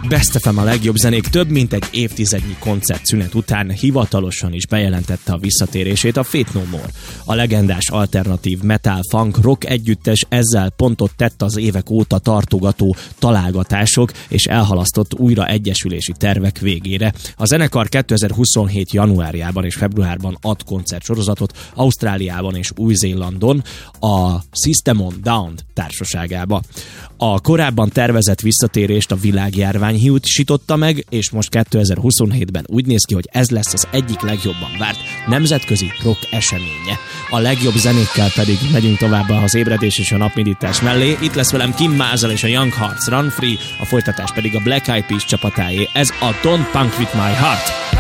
Best FM a legjobb zenék több mint egy évtizednyi koncertszünet után hivatalosan is bejelentette a visszatérését a Faith No More. A legendás alternatív metal funk rock együttes ezzel pontot tett az évek óta tartogató találgatások és elhalasztott újra egyesülési tervek végére. A zenekar 2027. januárjában és februárban ad koncertsorozatot Ausztráliában és Új-Zélandon a System of a Down társaságába. A korábban tervezett visszatérést a világjárvány hiúsította meg, és most 2027-ben úgy néz ki, hogy ez lesz az egyik legjobban várt nemzetközi rock eseménye. A legjobb zenékkel pedig megyünk tovább az ébredés és a napmindítás mellé. Itt lesz velem Kim Mazel és a Young Hearts Run Free, a folytatás pedig a Black Eyed Peas csapatáé. Ez a Don't Punk With My Heart.